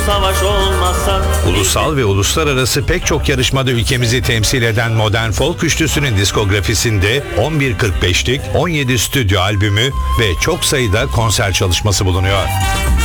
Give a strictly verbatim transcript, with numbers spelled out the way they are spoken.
savaş olmazsa. Ulusal ve uluslararası pek çok yarışmada ülkemizi temsil eden modern folk üçlüsünün diskografisinde on bir kırk beşlik on yedi stüdyo albümü ve çok sayıda konser çalışması bulunuyor.